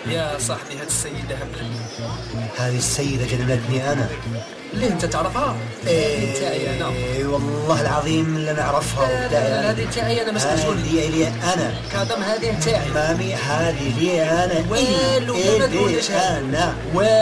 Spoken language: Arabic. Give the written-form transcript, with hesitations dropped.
يا صاحبي هذه السيدة هبلتني. هذه السيدة جننتني أنا. ليه أنت تعرفها؟ هذه تاعي أنا. والله العظيم لا نعرفها. لا هذه تاعي أنا، مش مسؤول. هذه لي أنا كادم، هذه تاعي مامي، هذه لي أنا. والو ما تقولش أنا